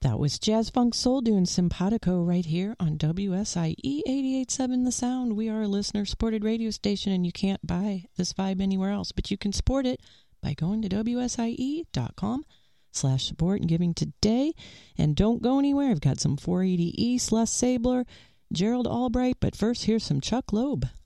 That was Jazz Funk Soul doing Simpatico right here on WSIE 88.7 The Sound. We are a listener-supported radio station, and you can't buy this vibe anywhere else, but you can support it by going to WSIE.com/support and giving today. And don't go anywhere. I've got some 480 East, Les Sabler, Gerald Albright, but first here's some Chuck Loeb.